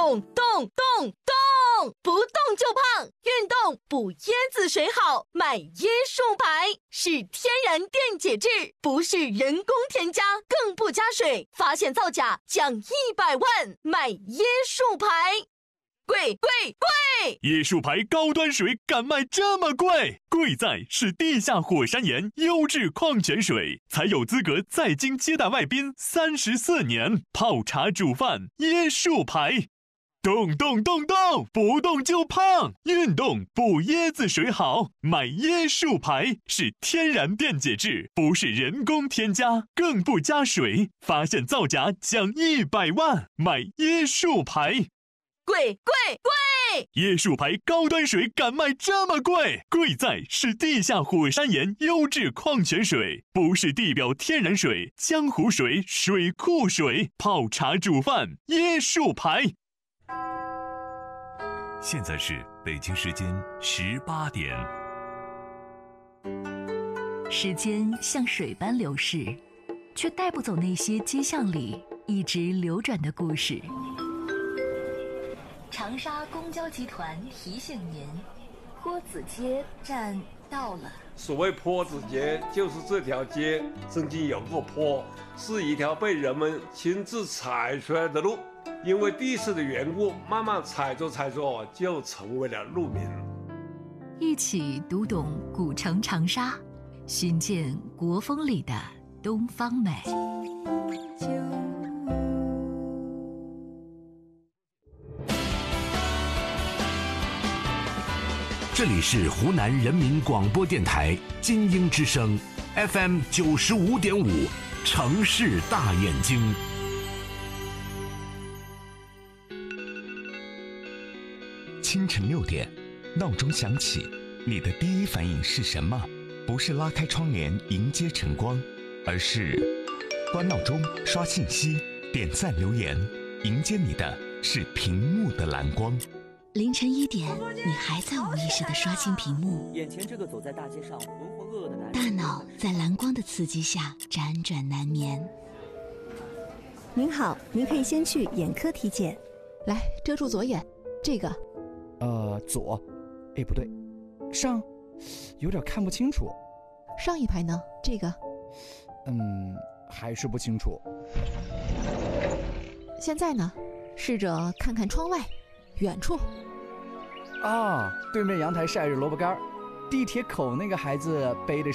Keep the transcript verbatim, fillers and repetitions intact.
动动动动，不动就胖，运动补椰子水好，买椰树牌，是天然电解质，不是人工添加，更不加水，发现造假奖一百万，买椰树牌。贵贵贵！ 椰树牌高端水敢卖这么贵？贵在是地下火山岩优质矿泉水，才有资格在京接待外宾三十四年，泡茶煮饭椰树牌。动动动动，不动就胖，运动补椰子水好，买椰树牌，是天然电解质，不是人工添加，更不加水，发现造假奖一百万，买椰树牌。 贵贵贵！ 椰树牌高端水敢卖这么贵？贵在是地下火山岩优质矿泉水，不是地表天然水、江湖水、水库水，泡茶煮饭椰树牌。 现在是北京时间十八点。 时间像水般流逝，却带不走那些街巷里一直流转的故事。长沙公交集团提醒您，坡子街站到了。 所谓坡子街，就是这条街曾经有过坡，是一条被人们亲自踩出来的路，因为地势的缘故，慢慢踩着踩着就成为了路名。 一起读懂古城长沙，寻见国风里的东方美。 这里是湖南人民广播电台金鹰之声 F M 九十五点五，城市大眼睛。 清晨六点，闹钟响起，你的第一反应是什么？不是拉开窗帘迎接晨光，而是关闹钟、刷信息、点赞留言，迎接你的是屏幕的蓝光。 凌晨一点，你还在无意识地刷新屏幕， 眼前这个走在大街上浑浑噩噩的男人， 大脑在蓝光的刺激下辗转难眠。 您好，您可以先去眼科体检。 来，遮住左眼，这个。 呃，左，哎，不对，上，有点看不清楚。 上一排呢？这个。 嗯，还是不清楚。 现在呢？试着看看窗外，远处。 啊，对面阳台晒着萝卜干，地铁口那个孩子背的